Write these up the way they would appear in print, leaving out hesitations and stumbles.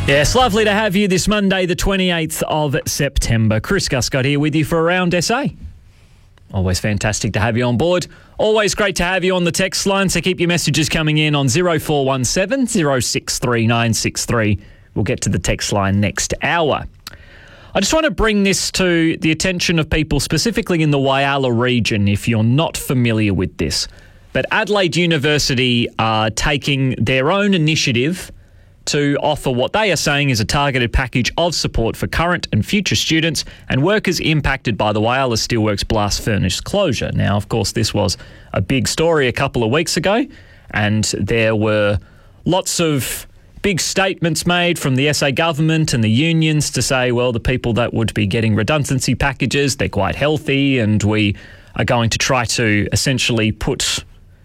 Yes, lovely to have you this Monday, the 28th of September. Chris Guscott here with you for Around SA. Always fantastic to have you on board. Always great to have you on the text line, so keep your messages coming in on 0417 063963. We'll get to the text line next hour. I just want to bring this to the attention of people specifically in the Whyalla region if you're not familiar with this. But Adelaide University are taking their own initiative to offer what they are saying is a targeted package of support for current and future students and workers impacted by the Whyalla Steelworks blast furnace closure. Now, of course, this was a big story a couple of weeks ago, and there were lots of big statements made from the SA government and the unions to say, well, the people that would be getting redundancy packages, they're quite healthy, and we are going to try to essentially put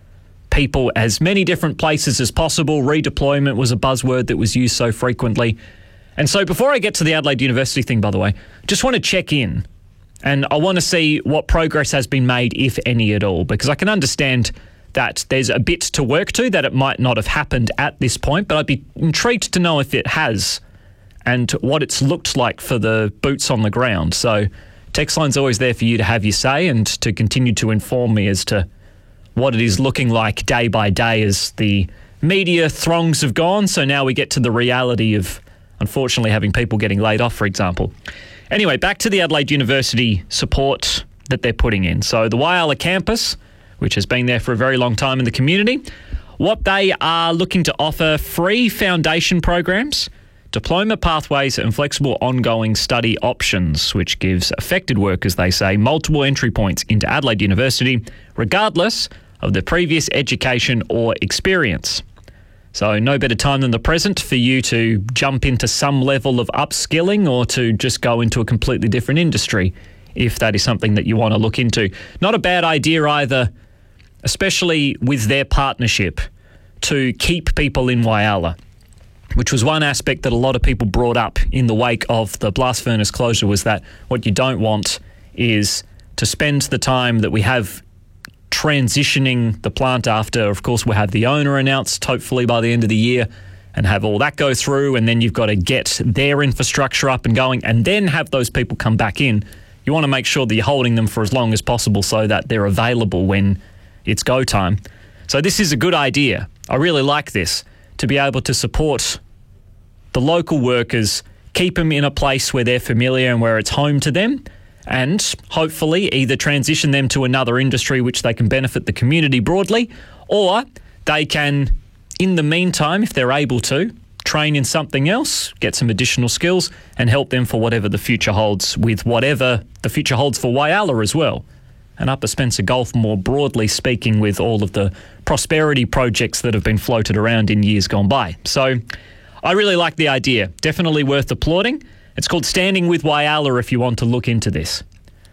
people as many different places as possible. Redeployment was a buzzword that was used so frequently. And so before I get to the Adelaide University thing, by the way, just want to check in, and I want to see what progress has been made, if any at all, because I can understand that there's a bit to work to, that it might not have happened at this point, but I'd be intrigued to know if it has and what it's looked like for the boots on the ground. So text line's always there for you to have your say and to continue to inform me as to what it is looking like day by day as the media throngs have gone. So now we get to the reality of, unfortunately, having people getting laid off, for example. Anyway, back to the Adelaide University support that they're putting in. So the Whyalla campus, which has been there for a very long time in the community, what they are looking to offer: free foundation programs, diploma pathways and flexible ongoing study options, which gives affected workers, they say, multiple entry points into Adelaide University, regardless of their previous education or experience. So no better time than the present for you to jump into some level of upskilling or to just go into a completely different industry, if that is something that you want to look into. Not a bad idea either, especially with their partnership to keep people in Whyalla, which was one aspect that a lot of people brought up in the wake of the blast furnace closure, was that what you don't want is to spend the time that we have transitioning the plant after, of course, we'll have the owner announced hopefully by the end of the year and have all that go through, and then you've got to get their infrastructure up and going and then have those people come back in. You want to make sure that you're holding them for as long as possible so that they're available when it's go time. So this is a good idea. I really like this, to be able to support the local workers, keep them in a place where they're familiar and where it's home to them, and hopefully either transition them to another industry which they can benefit the community broadly, or they can, in the meantime, if they're able to, train in something else, get some additional skills and help them for whatever the future holds, with whatever the future holds for Whyalla as well. And Upper Spencer Gulf, more broadly speaking, with all of the prosperity projects that have been floated around in years gone by. So I really like the idea. Definitely worth applauding. It's called Standing with Whyalla if you want to look into this.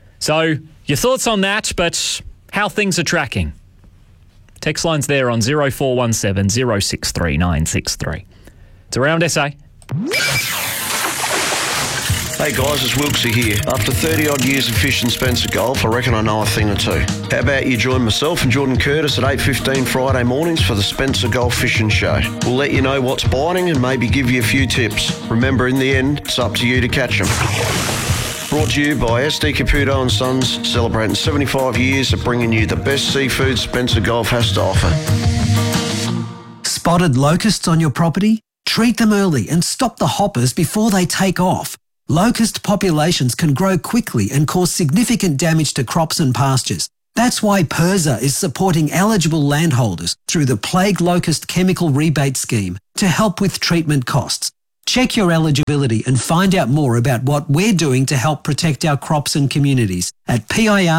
So your thoughts on that, but how things are tracking. Text line's there on 0417 063963. It's Around SA. Hey guys, it's Wilksy here. After 30 odd years of fishing Spencer Gulf, I reckon I know a thing or two. How about you join myself and Jordan Curtis at 8:15 Friday mornings for the Spencer Gulf Fishing Show. We'll let you know what's biting and maybe give you a few tips. Remember, in the end, it's up to you to catch them. Brought to you by SD Caputo & Sons, celebrating 75 years of bringing you the best seafood Spencer Gulf has to offer. Spotted locusts on your property? Treat them early and stop the hoppers before they take off. Locust populations can grow quickly and cause significant damage to crops and pastures. That's why PIRSA is supporting eligible landholders through the Plague Locust Chemical Rebate Scheme to help with treatment costs. Check your eligibility and find out more about what we're doing to help protect our crops and communities at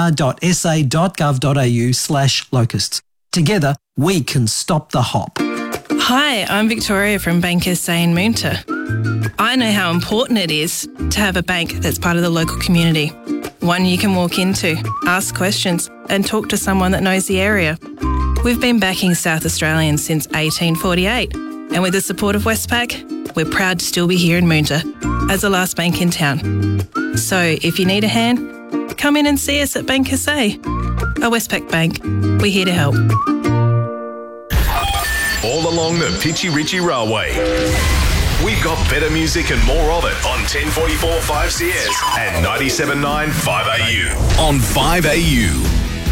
pir.sa.gov.au/locusts. Together, we can stop the hop. Hi, I'm Victoria from Bank SA in Moonta. I know how important it is to have a bank that's part of the local community. One you can walk into, ask questions and talk to someone that knows the area. We've been backing South Australians since 1848, and with the support of Westpac, we're proud to still be here in Moonta as the last bank in town. So if you need a hand, come in and see us at Bank SA. A Westpac Bank, we're here to help. All along the Pitchy Ritchie Railway. We We've got better music and more of it on 1044 5CS and 97.9 5AU. On 5AU.